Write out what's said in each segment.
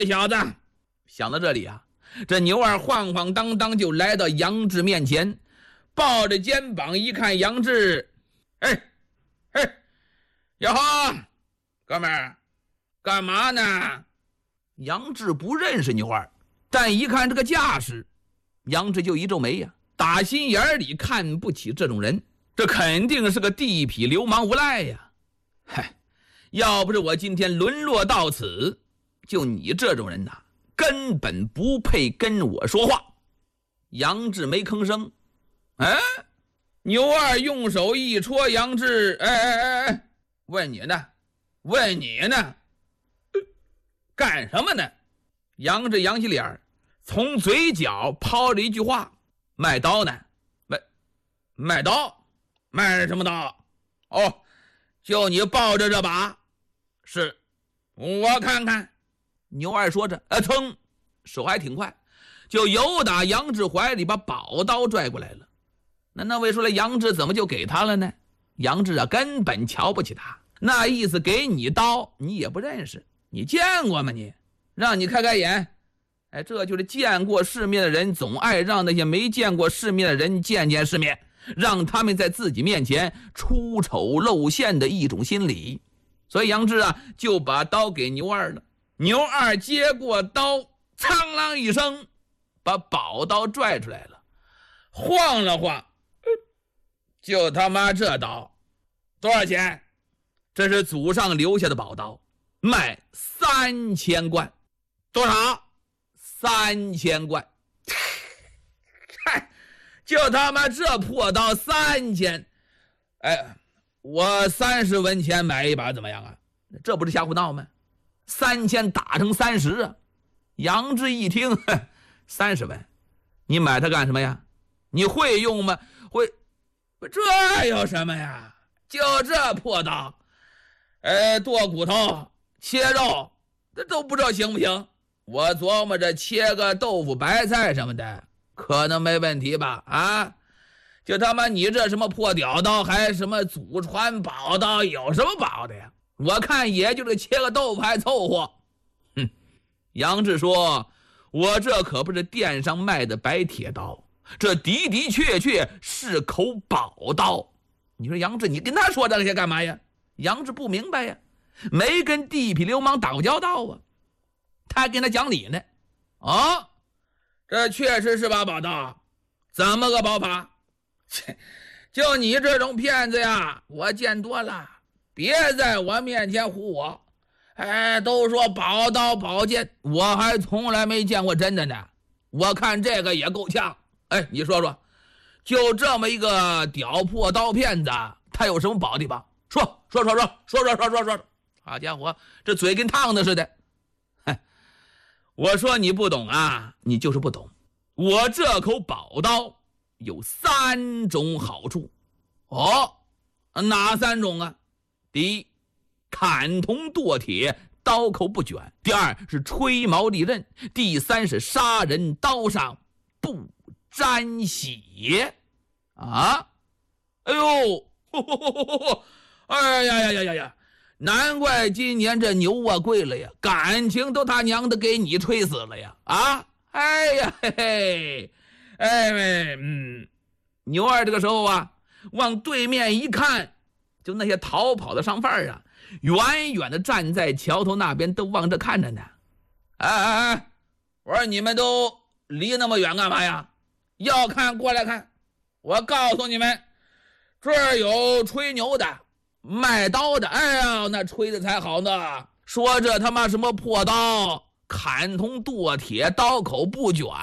小子。想到这里啊，这牛二晃晃荡荡就来到杨志面前，抱着肩膀一看杨志，哟呵，哥们儿，干嘛呢？杨志不认识牛二，但一看这个架势，杨志就一皱眉呀，打心眼里看不起这种人，这肯定是个地痞流氓无赖呀。嗨，要不是我今天沦落到此，就你这种人呐，根本不配跟我说话。杨志没吭声。牛二用手一戳杨志，问你呢，干什么呢？杨志扬起脸，从嘴角抛了一句话：卖刀呢？卖刀？卖什么刀？哦，就你抱着这把？是，我看看。牛二说着，噌，手还挺快，就由打杨志怀里把宝刀拽过来了。那位说了，杨志怎么就给他了呢？杨志啊，根本瞧不起他，那意思给你刀你也不认识，你见过吗你？让你开开眼。这就是见过世面的人总爱让那些没见过世面的人见见世面，让他们在自己面前出丑露馅的一种心理。所以杨志啊，就把刀给牛二了。牛二接过刀，苍啷一声把宝刀拽出来了，晃了晃，就他妈这刀多少钱？这是祖上留下的宝刀，卖3000贯。多少？3000贯。就他妈这破刀3000，我30文钱买一把怎么样啊？这不是瞎胡闹吗？3000打成30啊！杨志一听，30文，你买它干什么呀？你会用吗？会，这有什么呀？就这破刀，剁骨头、切肉，这都不知道行不行？我琢磨着切个豆腐、白菜什么的，可能没问题吧？啊，就他妈你这什么破屌刀，还什么祖传宝刀，有什么宝的呀？我看也就是切个豆腐还凑合。杨志说，我这可不是店上卖的白铁刀，这的的确确是口宝刀。你说杨志，你跟他说这些干嘛呀？杨志不明白呀，没跟地痞流氓打过交道啊，他还跟他讲理呢。这确实是把宝刀，怎么个宝法？就你这种骗子呀，我见多了，别在我面前唬我。都说宝刀宝剑，我还从来没见过真的呢。我看这个也够呛。你说说，就这么一个屌破刀骗子，他有什么宝地方？说。好家伙，这嘴跟烫的似的。我说你不懂啊，你就是不懂。我这口宝刀有3种好处。哪3种啊？第一，砍铜剁铁，刀口不卷；第二是吹毛利刃；第三是杀人刀上不沾血。难怪今年这牛啊贵了呀，感情都他娘的给你吹死了呀！牛二这个时候啊，往对面一看，就那些逃跑的商贩啊，远远的站在桥头那边，都望着看着呢。我说你们都离那么远干嘛呀？要看过来看，我告诉你们，这儿有吹牛的，卖刀的，那吹的才好呢。说这他妈什么破刀，砍铜剁铁，刀口不卷。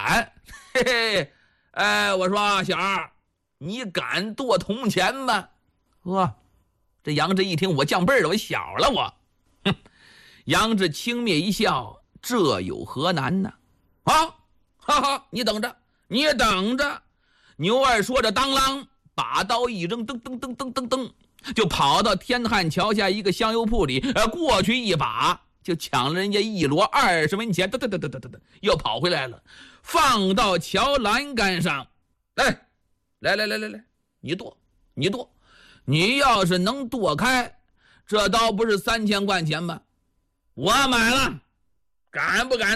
我说小二，你敢剁铜钱吗？这杨志一听我降辈了，我小了我。杨志轻蔑一笑，这有何难呢？你等着。牛二说着，当啷把刀一扔，噔，就跑到天汉桥下一个香油铺里，过去一把就抢了人家1摞20文钱，又跑回来了，放到桥栏杆上。来，你剁，你要是能剁开，这刀不是3000贯钱吗？我买了，敢不敢